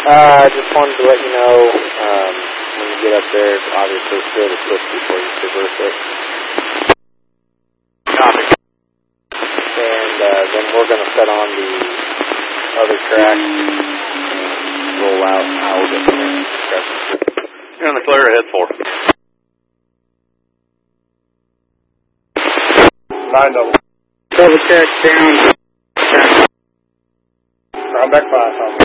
Just wanted to let you know, when you get up there, obviously slow the switch before you traverse it. Copy. And then we're going to set on the other track and roll out. I'll get there. You're on the clear ahead 4. 9-0. Double check down. Round back 5.